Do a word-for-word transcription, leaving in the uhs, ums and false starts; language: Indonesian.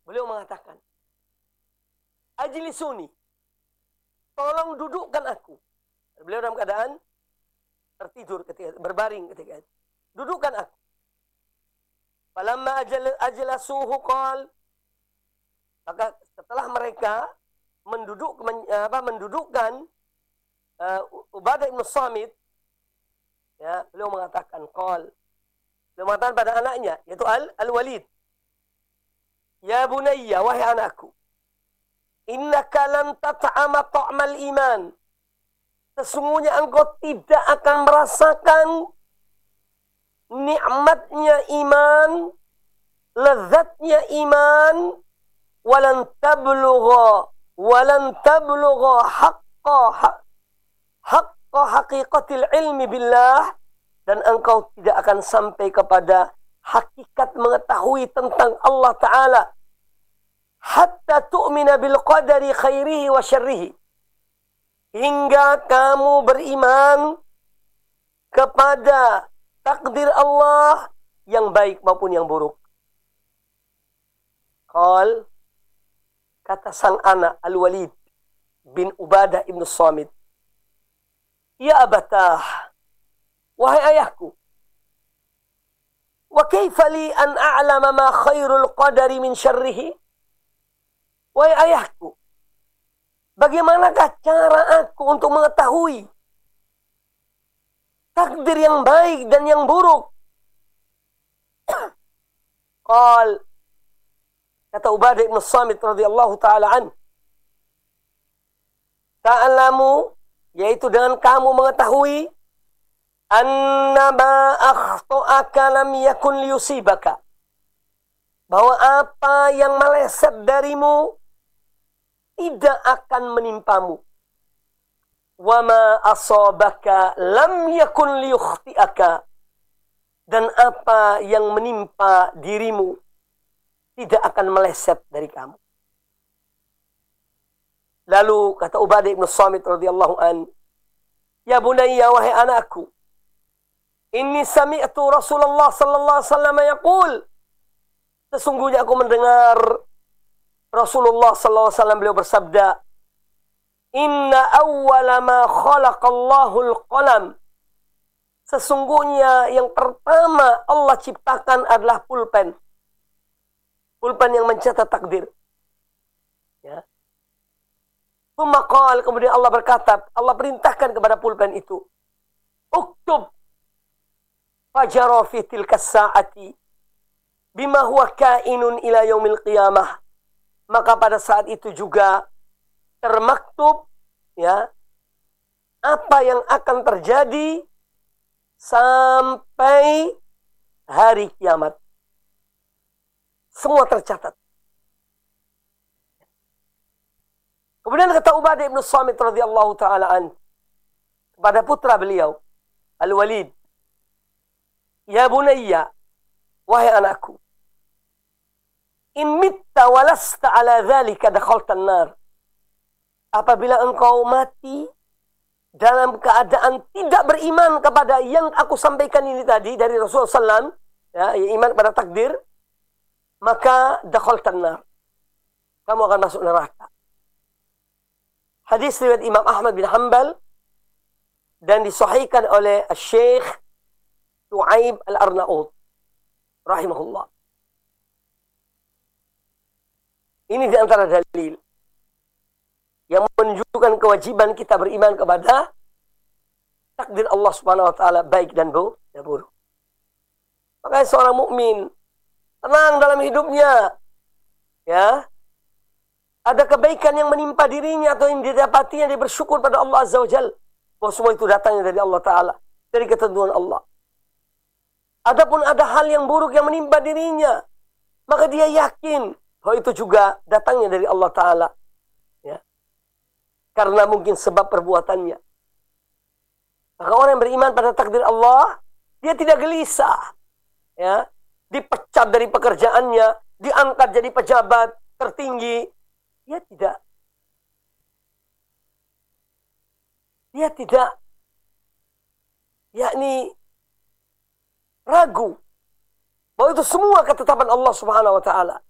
Beliau mengatakan, ajlisuni, tolong dudukkan aku. Beliau dalam keadaan tertidur ketika berbaring ketika itu. Dudukkan aku. Falamma ajal ajlasuhu qal, maka setelah mereka menduduk men, apa mendudukkan uh, Ubadah bin Samit, ya, beliau mengatakan qal, beliau mengatakan pada anaknya yaitu Al Al-Walid, ya bunayya, wahai anakku, innaka lan tat'ama ta'mal iman, sesungguhnya engkau tidak akan merasakan nikmatnya iman, lezatnya iman, walan tablugha walan tablugha haqqa haqqa haqiqatil ilmi billah, dan engkau tidak akan sampai kepada hakikat mengetahui tentang Allah Ta'ala, hatta tu'mina bil qadari khairihi wa syarrihi, hingga kamu beriman kepada takdir Allah yang baik maupun yang buruk. Qal, kata sang anak Al-Walid bin Ubadah ibn Samit, ya abatah, wahai ayahku, wa kaifa li an a'lama ma khairul qadari min syarrihi, wahai ayahku, bagaimanakah cara aku untuk mengetahui takdir yang baik dan yang buruk? Qal, kata Ubadah bin Samit radhiyallahu taala an, ta'lamu, yaitu dengan kamu mengetahui, annama akhta'aka lam yakun liyusibaka, bahwa apa yang meleset darimu tidak akan menimpamu. Wa ma asabaka lam yakun liyukhti'aka, dan apa yang menimpa dirimu tidak akan meleset dari kamu. Lalu kata Ubadah bin Samit radhiyallahu an, ya bunayya, wahai anakku, inni sami'tu Rasulullah sallallahu alaihi wasallam yaqul, sesungguhnya aku mendengar Rasulullah sallallahu alaihi wasallam beliau bersabda, inna awwala ma khalaqallahu al-qalam, sesungguhnya yang pertama Allah ciptakan adalah pulpen. Pulpen yang mencatat takdir. Ya. Maqal, kemudian Allah berkata, Allah perintahkan kepada pulpen itu, uktub fajara fi tilka sa'ati bima huwa kainun ila yaumil qiyamah. Maka pada saat itu juga termaktub, ya, apa yang akan terjadi sampai hari kiamat. Semua tercatat. Kemudian kata Ubadah bin Samit radhiyallahu taala an kepada putra beliau Al-Walid, ya bunayya, wahai anakku, in mitta walasta ala dzalika dakhaltan nar, apabila engkau mati dalam keadaan tidak beriman kepada yang aku sampaikan ini tadi dari Rasulullah sallallahu alaihi wasallam, ya, iman pada takdir, maka dakhaltan nar, kamu akan masuk neraka. Hadis riwayat Imam Ahmad bin Hanbal dan disahihkan oleh Syekh Shu'aib Al-Arnaud rahimahullah. Ini di antara dalil yang menunjukkan kewajiban kita beriman kepada takdir Allah Subhanahu wa taala baik dan buruk. Makanya seorang mukmin tenang dalam hidupnya, ya. Ada kebaikan yang menimpa dirinya atau yang didapatinya, dia bersyukur pada Allah Azza wa Jalla bahwa semua itu datangnya dari Allah Ta'ala, dari ketentuan Allah. Adapun ada hal yang buruk yang menimpa dirinya, maka dia yakin bahwa itu juga datangnya dari Allah Ta'ala, ya, karena mungkin sebab perbuatannya. Maka orang yang beriman pada takdir Allah, dia tidak gelisah, ya, dipecat dari pekerjaannya, diangkat jadi pejabat tertinggi, dia tidak dia tidak yakni ragu bahwa itu semua ketetapan Allah Subhanahu wa taala.